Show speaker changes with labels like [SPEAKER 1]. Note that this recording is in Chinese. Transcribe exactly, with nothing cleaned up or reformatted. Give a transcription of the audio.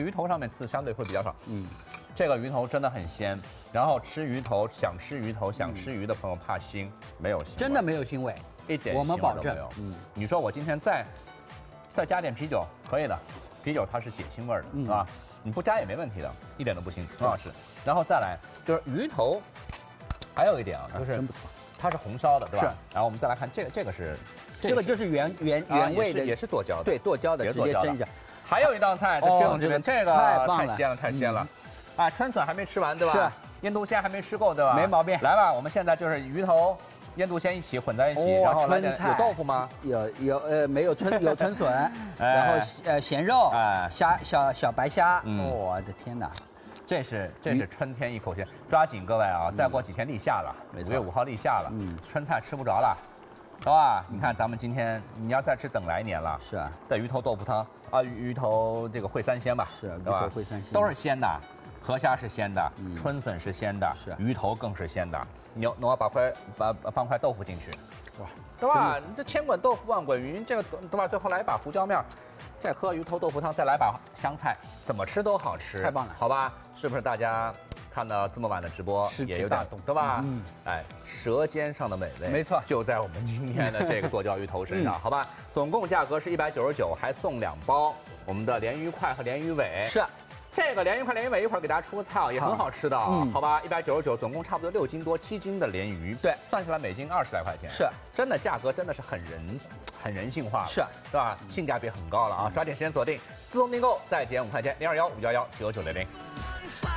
[SPEAKER 1] 鱼头上面刺相对会比较少。嗯，这个鱼头真的很鲜。然后吃鱼头，想吃鱼头，想吃鱼的朋友怕腥，没有腥，
[SPEAKER 2] 真的没有腥味，
[SPEAKER 1] 一点
[SPEAKER 2] 我们保证
[SPEAKER 1] 腥味都没有。嗯，你说我今天再再加点啤酒，可以的，啤酒它是解腥味儿的，是吧？你不加也没问题的，一点都不腥，很好吃。然后再来就是鱼头，还有一点啊，就是
[SPEAKER 2] 真不错，
[SPEAKER 1] 它是红烧的，对吧？
[SPEAKER 2] 是。
[SPEAKER 1] 然后我们再来看这个，这个是
[SPEAKER 2] 这个就是原原原味的，
[SPEAKER 1] 也是剁椒的，
[SPEAKER 2] 对，剁椒的，直接蒸一下。
[SPEAKER 1] 还有一道菜在薛总这边，这个太鲜了，太鲜了。啊，春笋还没吃完，对吧？
[SPEAKER 2] 是。
[SPEAKER 1] 腌笃鲜还没吃够，对吧？
[SPEAKER 2] 没毛病。
[SPEAKER 1] 来吧，我们现在就是鱼头、腌笃鲜一起混在一起，然后来点有豆腐吗？
[SPEAKER 2] 有有呃没有春有春笋，然后呃咸肉，虾小小白虾，我的天哪！
[SPEAKER 1] 这是这是春天一口鲜，抓紧各位啊！再过几天立夏了，五月五号立夏了，嗯，春菜吃不着了，是吧？你看咱们今天你要再吃等来年了，
[SPEAKER 2] 是啊，
[SPEAKER 1] 这鱼头豆腐汤啊，鱼头这个烩三鲜吧，
[SPEAKER 2] 是鱼头烩三鲜
[SPEAKER 1] 都是鲜的。河虾是鲜的，嗯、春笋是鲜的，
[SPEAKER 2] 是
[SPEAKER 1] 鱼头更是鲜的。你要，你要把块把放块豆腐进去，哇，对吧？你这千滚豆腐万滚云，这个对吧？最后来一把胡椒面，再喝鱼头豆腐汤，再来把香菜，怎么吃都好吃，
[SPEAKER 2] 太棒了，
[SPEAKER 1] 好吧？是不是大家看到这么晚的直播也有点动，对吧？嗯，哎，舌尖上的美味，
[SPEAKER 2] 没错，
[SPEAKER 1] 就在我们今天的这个剁椒鱼头身上，嗯、好吧？总共价格是一百九十九，还送两包我们的鲢鱼块和鲢鱼尾，
[SPEAKER 2] 是。
[SPEAKER 1] 这个鲢鱼块、鲢鱼尾一会儿给大家出个菜，也很好吃的，嗯、好吧？一百九十九，总共差不多六斤多、七斤的鲢鱼，
[SPEAKER 2] 对，
[SPEAKER 1] 算下来每斤二十来块钱，
[SPEAKER 2] 是，
[SPEAKER 1] 真的价格真的是很人、很人性化，
[SPEAKER 2] 是，
[SPEAKER 1] 对吧？性价比很高了啊！抓紧时间锁定，自动订购再减五块钱，零二幺五幺幺九九零零。